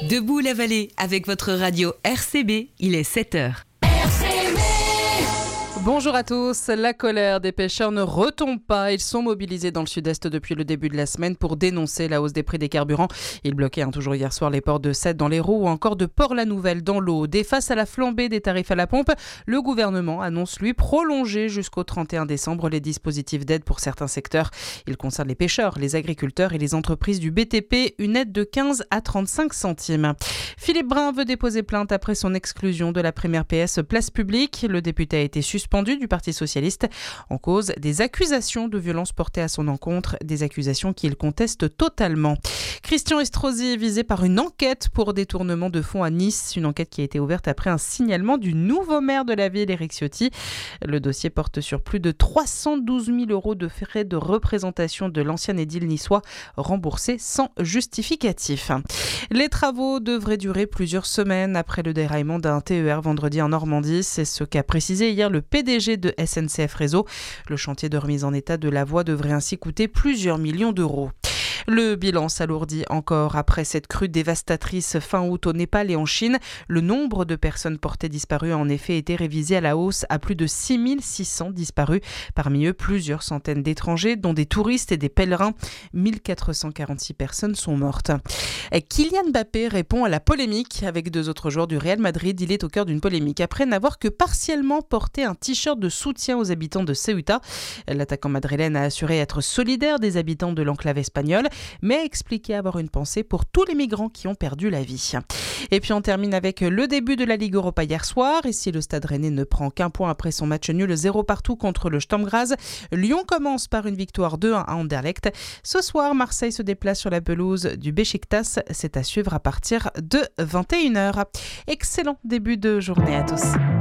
Debout la vallée avec votre radio RCB, il est 7h. Bonjour à tous. La colère des pêcheurs ne retombe pas. Ils sont mobilisés dans le sud-est depuis le début de la semaine pour dénoncer la hausse des prix des carburants. Ils bloquaient toujours hier soir les ports de Sète dans l'Hérault ou encore de Port-la-Nouvelle dans l'Aude. Et face à la flambée des tarifs à la pompe, le gouvernement annonce lui prolonger jusqu'au 31 décembre les dispositifs d'aide pour certains secteurs. Ils concernent les pêcheurs, les agriculteurs et les entreprises du BTP. Une aide de 15 à 35 centimes. Philippe Brun veut déposer plainte après son exclusion de la primaire PS Place Publique. Le député a été suspendu du Parti socialiste en cause des accusations de violence portées à son encontre, des accusations qu'il conteste totalement. Christian Estrosi est visé par une enquête pour détournement de fonds à Nice, une enquête qui a été ouverte après un signalement du nouveau maire de la ville, Éric Ciotti. Le dossier porte sur plus de 312 000 € de frais de représentation de l'ancien édile niçois remboursés sans justificatif. Les travaux devraient durer plusieurs semaines après le déraillement d'un TER vendredi en Normandie. C'est ce qu'a précisé hier le PDG de SNCF Réseau. Le chantier de remise en état de la voie devrait ainsi coûter plusieurs millions d'euros. Le bilan s'alourdit encore après cette crue dévastatrice fin août au Népal et en Chine. Le nombre de personnes portées disparues a en effet été révisé à la hausse à plus de 6600 disparus. Parmi eux, plusieurs centaines d'étrangers, dont des touristes et des pèlerins. 1446 personnes sont mortes. Kylian Mbappé répond à la polémique. Avec deux autres joueurs du Real Madrid, il est au cœur d'une polémique après n'avoir que partiellement porté un t-shirt de soutien aux habitants de Ceuta. L'attaquant madrilène a assuré être solidaire des habitants de l'enclave espagnole, mais a expliqué avoir une pensée pour tous les migrants qui ont perdu la vie. Et puis on termine avec le début de la Ligue Europa hier soir. Et si le Stade Rennais ne prend qu'un point après son match nul 0 partout contre le Sturm Graz, Lyon commence par une victoire 2-1 à Anderlecht. Ce soir, Marseille se déplace sur la pelouse du Beşiktaş. C'est à suivre à partir de 21h. Excellent début de journée à tous.